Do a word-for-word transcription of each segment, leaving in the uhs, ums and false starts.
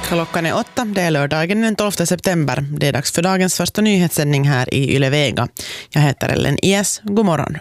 Klockan är åtta, det är lördagen den tolfte september. Det är dags för dagens första nyhetssändning här i Yle Vega. Jag heter Ellen Ies, god morgon.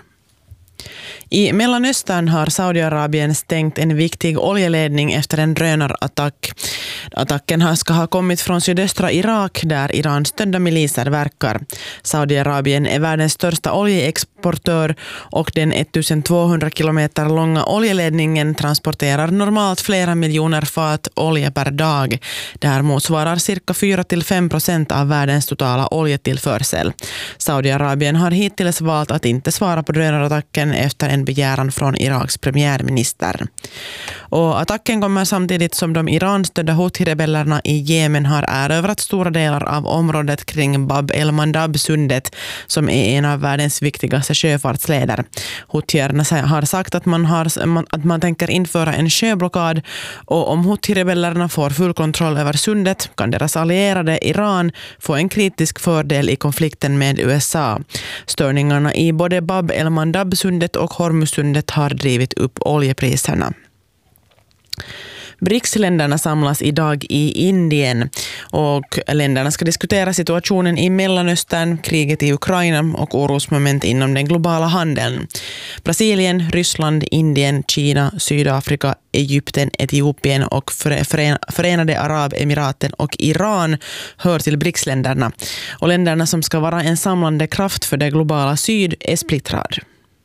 I Mellanöstern har Saudiarabien stängt en viktig oljeledning efter en drönarattack. Attacken ska ha kommit från sydöstra Irak där Irans stödda miliser verkar. Saudiarabien är världens största oljeexportör och den ettusentvåhundra kilometer långa oljeledningen transporterar normalt flera miljoner fat olja per dag. Det här motsvarar cirka fyra till fem procent av världens totala oljetillförsel. Saudiarabien har hittills valt att inte svara på drönarattacken efter en begäran från Iraks premiärminister. Och attacken kommer samtidigt som de Iran-stödda Houthi-rebellerna i Jemen har erövrat stora delar av området kring Bab el-Mandab-sundet som är en av världens viktigaste sjöfartsleder. Houthierna har sagt att man, har, att man tänker införa en sjöblockad, och om Houthi-rebellerna får full kontroll över sundet kan deras allierade Iran få en kritisk fördel i konflikten med U S A. Störningarna i både Bab el-Mandab-sundet och Hormuzsundet har drivit upp oljepriserna. BRICS-länderna samlas idag i Indien och länderna ska diskutera situationen i Mellanöstern, kriget i Ukraina och orosmoment inom den globala handeln. Brasilien, Ryssland, Indien, Kina, Sydafrika, Egypten, Etiopien och Förenade Arabemiraten och Iran hör till BRICS-länderna. Och länderna som ska vara en samlande kraft för det globala syd är splittrade.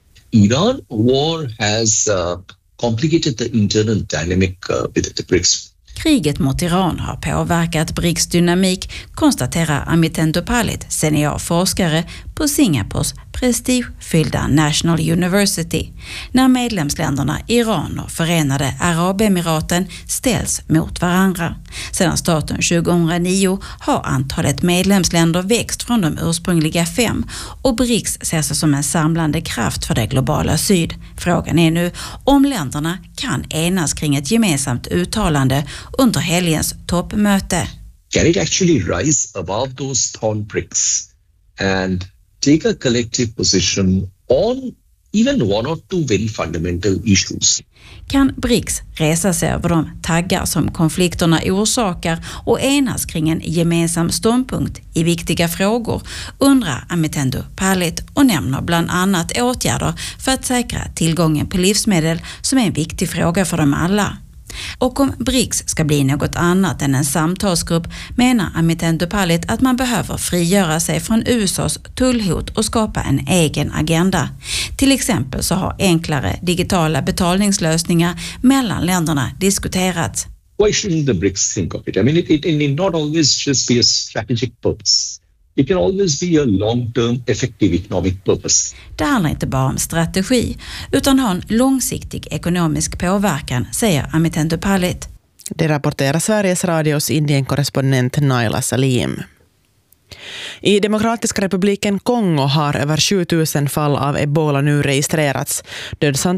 Iran war has uh... complicated the internal dynamic uh, with the BRICS. Kriget mot Iran har påverkat BRICS dynamik, konstaterar Amiten Dopalit, seniorforskare på Singapores prestigefyllda National University, när medlemsländerna Iran och Förenade Arabemiraten ställs mot varandra. Sedan starten tjugohundranio har antalet medlemsländer växt från de ursprungliga fem, och BRICS ser sig som en samlande kraft för det globala syd. Frågan är nu om länderna kan enas kring ett gemensamt uttalande under helgens toppmöte. Can it actually rise above those thorn pricks and take a collective position on even one or two very fundamental issues? Kan BRICS resa sig över de taggar som konflikterna orsakar och enas kring en gemensam ståndpunkt i viktiga frågor, undrar Amiten Dopalit, och nämner bland annat åtgärder för att säkra tillgången på livsmedel som är en viktig fråga för dem alla. Och om BRICS ska bli något annat än en samtalsgrupp menar Amiten Dopalit att man behöver frigöra sig från U S A:s tullhot och skapa en egen agenda. Till exempel så har enklare digitala betalningslösningar mellan länderna diskuterats. Why shouldn't the BRICS think of it? I mean, it, it, it need not always just be a strategic purpose. It can always be a long-term effective economic purpose. Det handlar inte bara om strategi utan har en långsiktig ekonomisk påverkan, säger Amiten Dopalit. Det rapporterar Sveriges Radios Indien-korrespondent Naila Salim. I Demokratiska republiken Kongo har över sjutusen fall av Ebola nu registrerats.